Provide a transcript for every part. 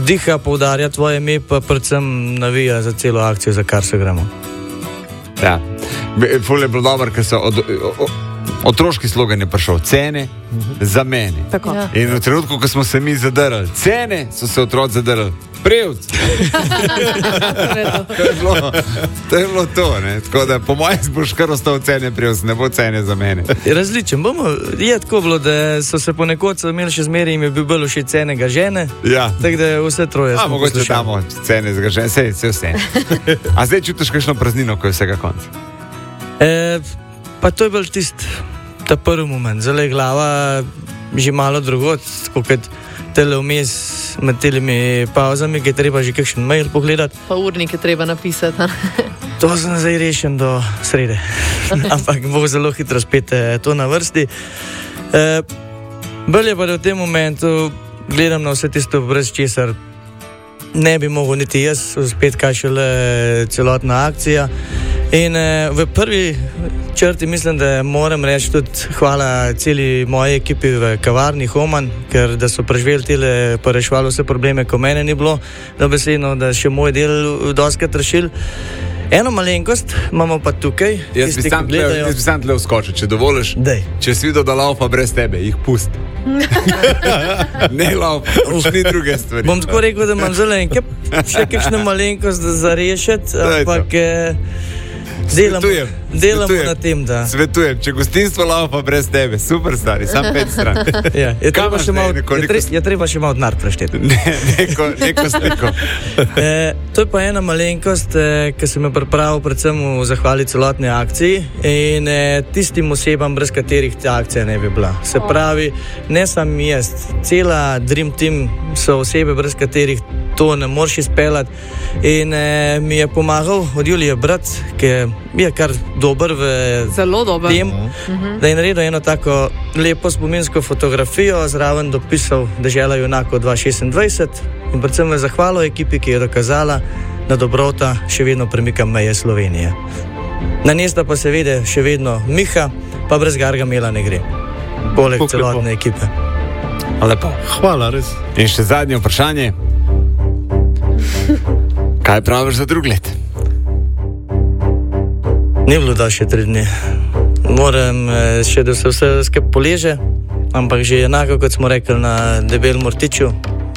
diha, poudarja tvoje ime, pa predvsem navija za celo akcijo, za kar se gremo. Ja, ful je bilo dobro, ker so otroški slogan je prišel, cene za mene. Tako. Ja. In v trenutku, ko smo se mi zadrli, cene, so se otroci zadrli. Prevc. To je bilo to, ne? Tako da po mojem boš kar ostal cene prevc, ne bo cene za mene. Različen bomo, je tako bilo, da so se ponekod imeli še zmeri in je bil bolj še cene ga žene, ja. Tako da vse troje smo mogoče poslušali. damo cene za ga žene, vse. A zdaj čutiš kakšno praznino, ko je vsega konca? Pa to je bolj ta prvi moment, zdaj glava že malo drugot, kot tele vmes med telimi pauzami, ki je treba že kakšen mail pogledati. Pa urnik je treba napisati. To sem zdaj rešen do srede. Ampak bo zelo hitro spet to na vrsti. Bolje pa da v tem momentu gledam na vse tisto, brez česar ne bi mogel niti jaz uspeti, kaj šele celotna akcija. In v prvi črti mislim, da moram reči tudi hvala celi moji ekipi v kavarni Homan, ker da so preživeli tele, pa rešvali vse probleme, ko mene ni bilo, dobesedno, da še moj del doskrat rešil. Eno malenkost imamo pa tukaj. Jaz bi sam tle vskočil, če dovoliš. Če si videl, da laupa brez tebe, jih pusti. Ne laupa, už ni druge stvari. Bom tako rekel, da imam zelo enkrat še kakšno malenkost za rešiti, ampak delamo na tem, da... Svetujem, če gostinstvo laupa brez tebe, super stari, sam 5 stran. Ja, je treba še malo denar prešteti. Neko sliko. To je pa ena malenkost, ki sem jo pripravil predvsem v zahvali celotne akciji in tistim osebam, brez katerih ta akcija ne bi bila. Se pravi, ne sam jaz, cela Dream Team so osebe, brez katerih to ne moreš izpeljati in mi je pomagal od Julije brat, ki je kar dober v tem, da je naredil eno tako lepo spominsko fotografijo, zraven dopisal Dežela junakov 2026 in predvsem v zahvalo ekipi, ki je dokazala, da dobrota še vedno premika meje Slovenije. Na njesta pa se vede še vedno Miha, pa brez Gargamela ne gre. Poleg celotne ekipe. Lepo. Hvala, res. In še zadnje vprašanje. Kaj praviš za drug let? Ni bilo da še 3 dni. Moram še, da se vse skupaj poleže, ampak že enako, kot smo rekli na Debelem Ortiču,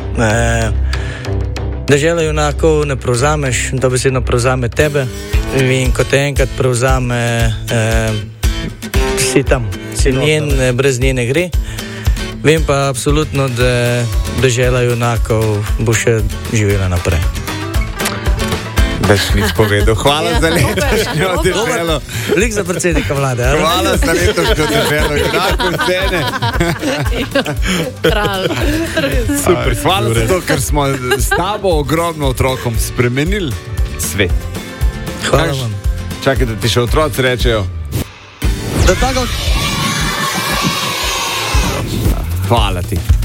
Dežela junakov ne prevzameš, to besedno prevzame tebe in ko te enkrat prevzame, si tam, si njen, brez nje ne gre. Vem pa absolutno, da Dežela junakov bo še živela naprej. Daš nič povedal. Hvala za letošnjo Deželo. Lik za predsednika vlade. Hvala za letošnjo Deželo. Junakov cene. Super. Hvala za to, ker smo s tabo ogromno otrokom spremenili svet. Hvala vam. Čakaj, da ti še otroci rečejo. Hvala ti.